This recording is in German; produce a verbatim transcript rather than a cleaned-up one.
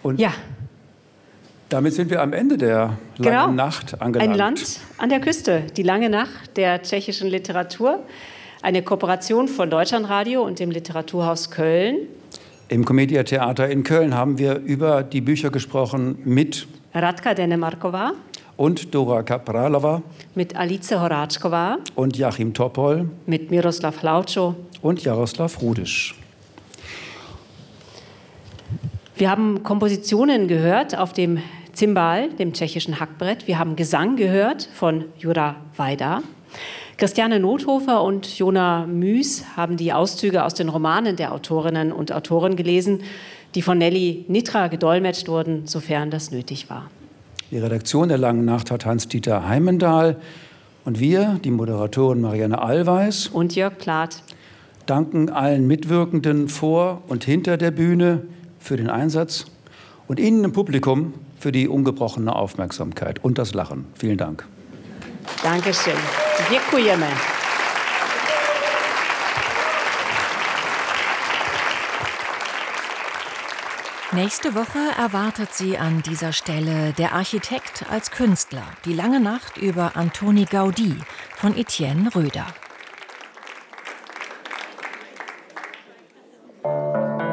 Und ja. damit sind wir am Ende der langen genau. Nacht angelangt. Ein Land an der Küste, die lange Nacht der tschechischen Literatur. Eine Kooperation von Deutschlandradio und dem Literaturhaus Köln. Im Komedia Theater in Köln haben wir über die Bücher gesprochen mit Radka Denemarková und Dora Kapralova, mit Alice Horáčková und Joachim Topol, mit Miroslav Hlaučo und Jaroslav Rudisch. Wir haben Kompositionen gehört auf dem Zimbal, dem tschechischen Hackbrett. Wir haben Gesang gehört von Jura Vajda. Christiane Nothofer und Jona Müs haben die Auszüge aus den Romanen der Autorinnen und Autoren gelesen, die von Nelly Nitra gedolmetscht wurden, sofern das nötig war. Die Redaktion der Langen Nacht hat Hans-Dieter Heimendahl und wir, die Moderatorin Marianne Allweis und Jörg Plath, danken allen Mitwirkenden vor und hinter der Bühne für den Einsatz und Ihnen im Publikum für die ungebrochene Aufmerksamkeit und das Lachen. Vielen Dank. Dankeschön. Děkujeme. Nächste Woche erwartet Sie an dieser Stelle Der Architekt als Künstler. Die lange Nacht über Antoni Gaudí von Etienne Röder.